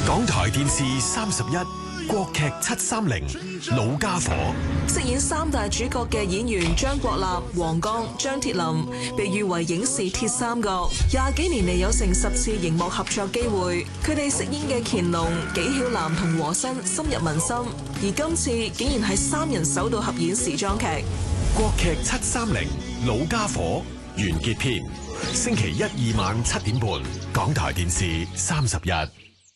港台電視31國劇730老家伙， 飾演三大主角嘅演員張國立、黃剛、張鐵林，被譽為影視鐵三角。20幾年嚟有成10次熒幕合作機會，佢哋飾演嘅乾隆、紀曉嵐同和珅深入民心。而今次竟然係3人首度合演時裝劇。 國劇730老家伙完結篇，星期1、2晚7點半，港台電視31。